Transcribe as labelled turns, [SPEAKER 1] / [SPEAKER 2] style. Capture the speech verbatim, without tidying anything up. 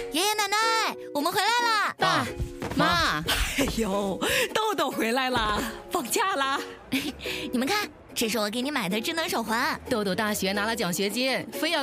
[SPEAKER 1] 爷爷奶奶，我们回来啦！
[SPEAKER 2] 爸妈，
[SPEAKER 3] 哎呦，豆豆回来啦，放假啦！
[SPEAKER 1] 你们看，这是我给你买的智能手环。
[SPEAKER 2] 豆豆大学拿了奖学金，非要